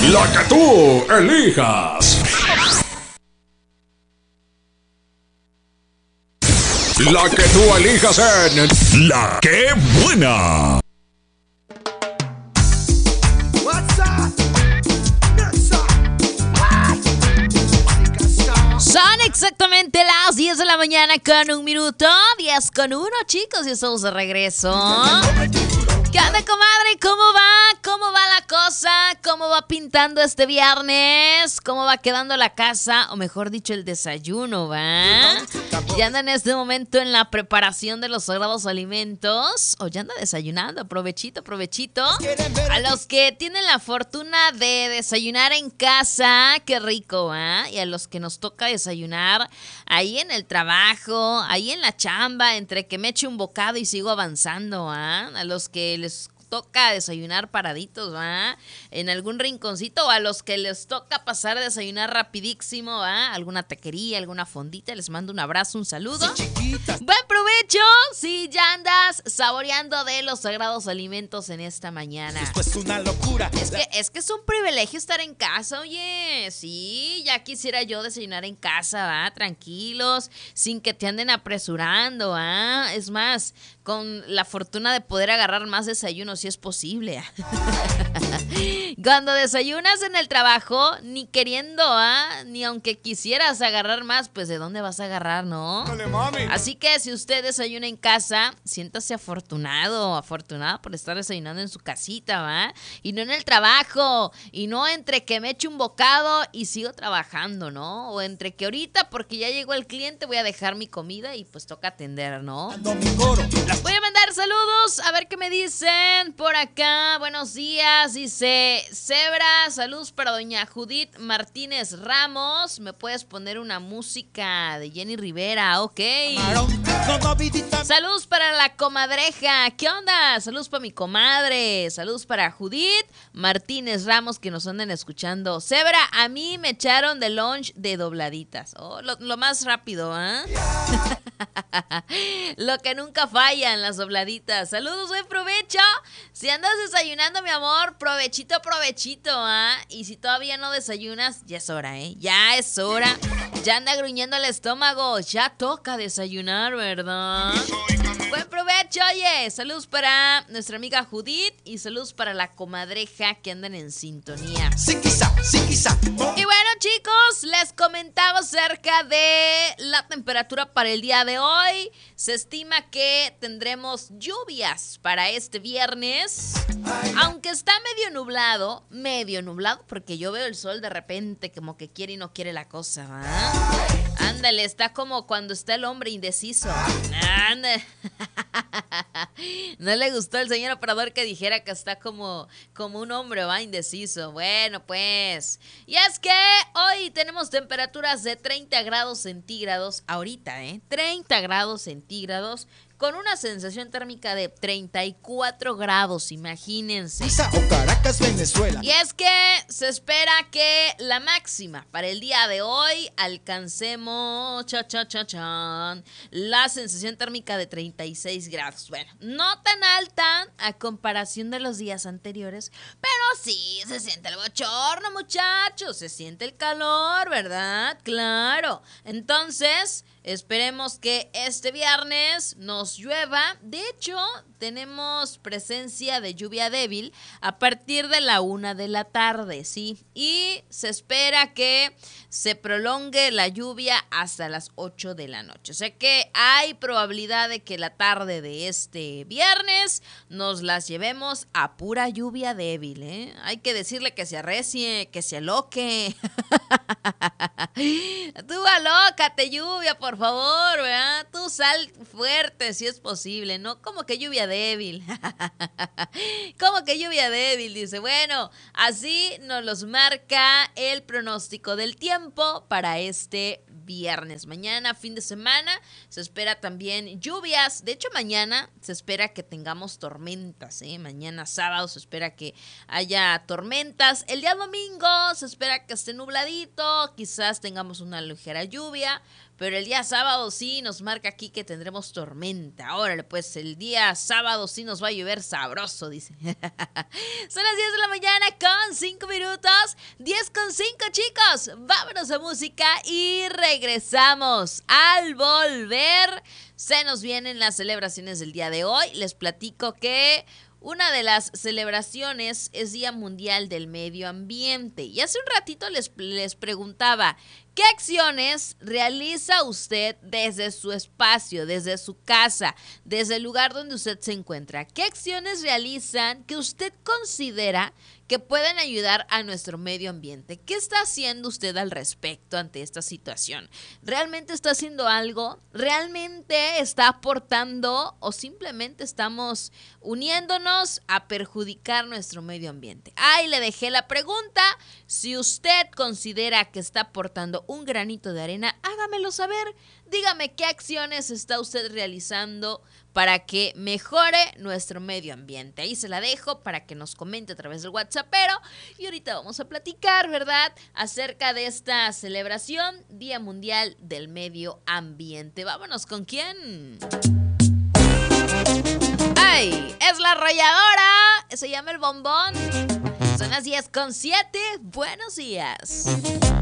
La que tú elijas. La que tú elijas en La Que Buena. Son exactamente las 10 de la mañana con 1 minuto. 10 con 1, chicos, y estamos de regreso. ¿Qué onda, comadre? ¿Cómo va? ¿Cómo va la cosa? ¿Cómo va pintando este viernes? ¿Cómo va quedando la casa? O mejor dicho, el desayuno, ¿va? ¿Ya anda en este momento en la preparación de los sagrados alimentos? ¿O ya anda desayunando? Provechito, provechito. A los que tienen la fortuna de desayunar en casa, qué rico, ¿va? Y a los que nos toca desayunar ahí en el trabajo, ahí en la chamba, entre que me eche un bocado y sigo avanzando, ¿va? A los que les toca desayunar paraditos, ¿va? En algún rinconcito, o a los que les toca pasar a desayunar rapidísimo, ¿va? Alguna taquería, alguna fondita, les mando un abrazo, un saludo. Buen provecho si ya andas saboreando de los sagrados alimentos en esta mañana. Es una locura. Es que es un privilegio estar en casa, oye. Sí, ya quisiera yo desayunar en casa, ¿va? Tranquilos, sin que te anden apresurando, ¿va? Es más, con la fortuna de poder agarrar más desayuno si es posible. Cuando desayunas en el trabajo, ni queriendo, ni aunque quisieras agarrar más, pues ¿de dónde vas a agarrar, no? Dale, mami. Así que si usted desayuna en casa, siéntase afortunado, afortunado por estar desayunando en su casita, ¿va? Y no en el trabajo, y no entre que me eche un bocado y sigo trabajando, ¿no? O entre que ahorita, porque ya llegó el cliente, voy a dejar mi comida y pues toca atender, ¿no? Voy a mandar saludos, a ver qué me dicen por acá. Buenos días, dice Zebra, saludos para doña Judith Martínez Ramos. ¿Me puedes poner una música de Jenny Rivera? Ok. Saludos para la comadreja. ¿Qué onda? Saludos para mi comadre. Saludos para Judith Martínez Ramos que nos andan escuchando. Zebra, a mí me echaron de lunch de dobladitas. Oh, lo más rápido, ¿ah? Lo que nunca falla en las dobladitas. Saludos, buen provecho. Si andas desayunando, mi amor, provechito, provechito, ¿ah? Y si todavía no desayunas, ya es hora, ¿eh? Ya es hora. Ya anda gruñendo el estómago. Ya toca desayunar, ¿verdad? Buen provecho, oye. Saludos para nuestra amiga Judith y saludos para la comadreja que andan en sintonía. Sí, quizá. Y bueno, chicos, les comentaba acerca de la temperatura para el día de hoy. Se estima que tendremos lluvias para este viernes. Aunque está medio nublado, porque yo veo el sol de repente como que quiere y no quiere la cosa, ¿va? Ándale, está como cuando está el hombre indeciso. Ándale. No le gustó al señor operador que dijera que está como un hombre, va, indeciso. Bueno, pues. Y es que hoy tenemos temperaturas de 30 grados centígrados ahorita, 30 grados centígrados. Con una sensación térmica de 34 grados, imagínense. O Caracas, Venezuela. Y es que se espera que la máxima para el día de hoy alcancemos la sensación térmica de 36 grados. Bueno, no tan alta a comparación de los días anteriores, pero sí se siente el bochorno, muchachos. Se siente el calor, ¿verdad? Claro. Entonces, esperemos que este viernes nos llueva. De hecho, tenemos presencia de lluvia débil a partir de la 1 de la tarde, ¿sí? Y se espera que se prolongue la lluvia hasta las 8 de la noche. O sea que hay probabilidad de que la tarde de este viernes nos las llevemos a pura lluvia débil, ¿eh? Hay que decirle que se arrecie, que se aloque. Tú alócate, lluvia, por favor, ¿verdad? Tú sal fuerte si es posible, ¿no? Como que lluvia débil. Como que lluvia débil, dice. Bueno, así nos los marca el pronóstico del tiempo para este viernes. Mañana, fin de semana, se espera también lluvias. De hecho, mañana se espera que tengamos tormentas, ¿eh? Mañana sábado se espera que haya tormentas. El día domingo se espera que esté nubladito, quizás tengamos una ligera lluvia, pero el día sábado sí nos marca aquí que tendremos tormenta. Órale, pues el día sábado sí nos va a llover sabroso, dice. Son las 10 de la mañana con 5 minutos. 10 con 5, chicos. Vámonos a música y regresamos. Al volver, se nos vienen las celebraciones del día de hoy. Les platico que una de las celebraciones es Día Mundial del Medio Ambiente. Y hace un ratito les preguntaba, ¿qué acciones realiza usted desde su espacio, desde su casa, desde el lugar donde usted se encuentra? ¿Qué acciones realizan que usted considera que pueden ayudar a nuestro medio ambiente? ¿Qué está haciendo usted al respecto ante esta situación? ¿Realmente está haciendo algo? ¿Realmente está aportando o simplemente estamos uniéndonos a perjudicar nuestro medio ambiente? Ahí le dejé la pregunta. Si usted considera que está aportando un granito de arena, hágamelo saber. Dígame qué acciones está usted realizando para que mejore nuestro medio ambiente. Ahí se la dejo para que nos comente a través del WhatsAppero. Y ahorita vamos a platicar, ¿verdad?, acerca de esta celebración, Día Mundial del Medio Ambiente. Vámonos, ¿con quién? ¡Ay! Es la arrolladora. Se llama El Bombón. Son las 10:07. Buenos días.